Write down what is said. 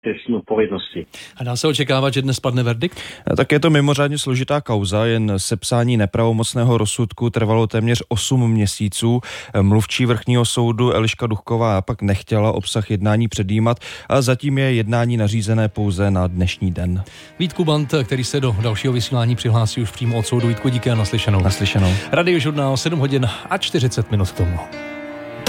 trestní odpovědnosti. A dá se očekávat, že dnes padne verdikt? Tak je to mimořádně složitá kauza, jen sepsání nepravomocného rozsudku trvalo téměř 8 měsíců. Mluvčí vrchního soudu Eliška Duchková pak nechtěla obsah jednání předjímat a zatím je jednání nařízené pouze na dnešní den. Vít Kubant, který se do dalšího vysílání přihlásí už přímo od soudu. Vítku, díky a naslyšenou. Naslyšenou. Radiožurnál 7 hodin a 40 minut k tomu.